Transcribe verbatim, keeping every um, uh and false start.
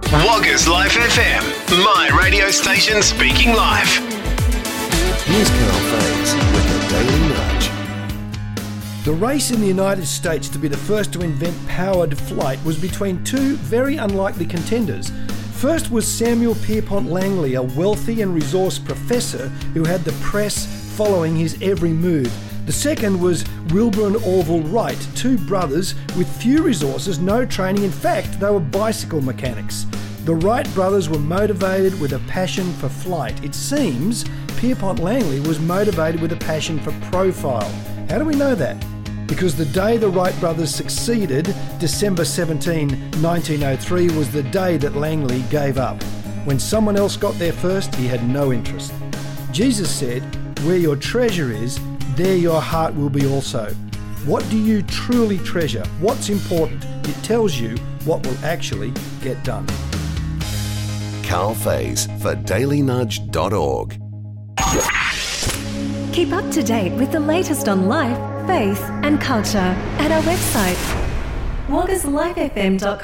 Woggers Life F M, my radio station speaking live. Here's Carl Faze with the Daily Nudge. The race in the United States to be the first to invent powered flight was between two very unlikely contenders. First was Samuel Pierpont Langley, a wealthy and resourced professor who had the press following his every move. The second was Wilbur and Orville Wright, two brothers with few resources, no training. In fact, they were bicycle mechanics. The Wright brothers were motivated with a passion for flight. It seems Pierpont Langley was motivated with a passion for profile. How do we know that? Because the day the Wright brothers succeeded, December seventeenth, nineteen oh three, was the day that Langley gave up. When someone else got there first, he had no interest. Jesus said, "Where your treasure is, there your heart will be also." What do you truly treasure? What's important? It tells you what will actually get done. Carl Faze for daily nudge dot org. Keep up to date with the latest on life, faith and culture at our website, woggers life f m dot com.